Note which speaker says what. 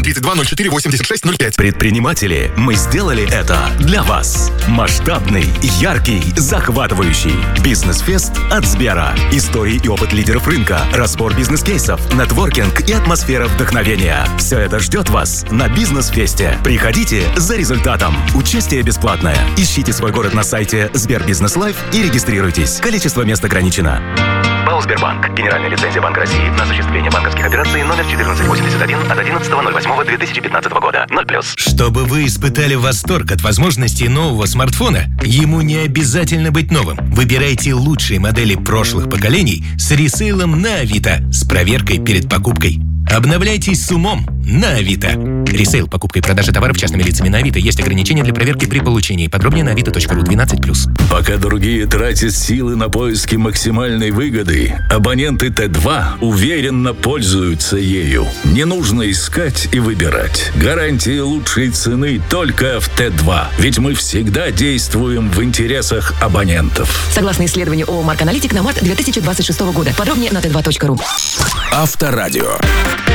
Speaker 1: 32 04 86 05.
Speaker 2: Предприниматели, мы сделали это для вас. Масштабный, яркий, захватывающий. Бизнес-фест от Сбера. Истории и опыт лидеров рынка, разбор бизнес-кейсов, нетворкинг и атмосфера вдохновения. Все это ждет вас на Бизнес-фесте. Приходите за результатом. Участие бесплатное. Ищите свой город на сайте Сбербизнес Лайф и регистрируйтесь. Количество мест ограничено. ПАО «Сбербанк». Генеральная лицензия Банка России на осуществление банковских операций номер 1481 от 11.08.2015 года. 0+.
Speaker 3: Чтобы вы испытали восторг от возможностей нового смартфона, ему не обязательно быть новым. Выбирайте лучшие модели прошлых поколений с ресейлом на Авито с проверкой перед покупкой. Обновляйтесь с умом на Авито. Ресейл, покупка и продажа товаров частными лицами на Авито. Есть ограничения для проверки при получении. Подробнее на avito.ru 12+.
Speaker 4: Пока другие тратят силы на поиски максимальной выгоды, абоненты Т2 уверенно пользуются ею. Не нужно искать и выбирать. Гарантия лучшей цены только в Т2. Ведь мы всегда действуем в интересах абонентов.
Speaker 5: Согласно исследованию ООО «Марк Аналитик» на март 2026 года. Подробнее на t2.ru.
Speaker 2: Авторадио.